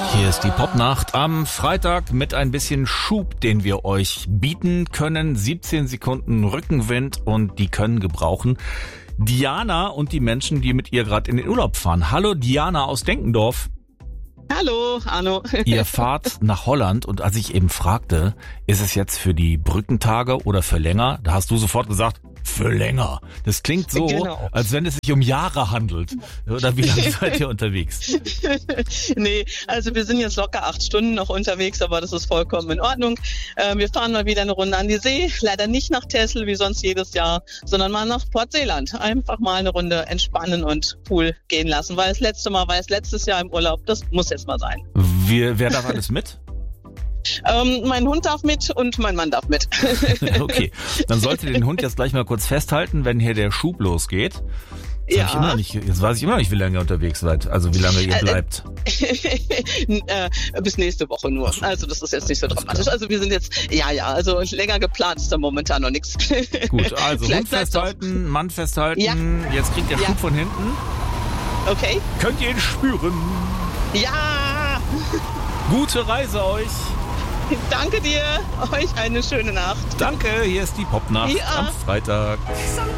Hier ist die Popnacht am Freitag mit ein bisschen Schub, den wir euch bieten können. 17 Sekunden Rückenwind und die können gebrauchen Diana und die Menschen, die mit ihr gerade in den Urlaub fahren. Hallo Diana aus Denkendorf. Hallo, Arno. Ihr fahrt nach Holland und als ich eben fragte, ist es jetzt für die Brückentage oder für länger, da hast du sofort gesagt, für länger. Das klingt so, genau, als wenn es sich um Jahre handelt. Oder wie lange seid ihr unterwegs? Nee, also wir sind jetzt locker 8 Stunden noch unterwegs, aber das ist vollkommen in Ordnung. Wir fahren mal wieder eine Runde an die See. Leider nicht nach Texel wie sonst jedes Jahr, sondern mal nach Port Zeeland. Einfach mal eine Runde entspannen und Pool gehen lassen. Weil das letzte Mal war es letztes Jahr im Urlaub. Das muss jetzt mal sein. Wer darf alles mit? Mein Hund darf mit und mein Mann darf mit. Okay, dann solltet ihr den Hund jetzt gleich mal kurz festhalten, wenn hier der Schub losgeht. Jetzt weiß ich immer noch nicht, wie lange ihr unterwegs seid, also wie lange ihr bleibt. Bis nächste Woche nur. Also das ist jetzt nicht so dramatisch. Also wir sind jetzt, also länger geplant ist da momentan noch nichts. Gut, also Hund festhalten, Mann festhalten. Ja. Jetzt kriegt der Schub von hinten. Okay. Könnt ihr ihn spüren? Ja! Gute Reise euch! Danke dir, euch eine schöne Nacht. Danke, hier ist die Popnacht am Freitag.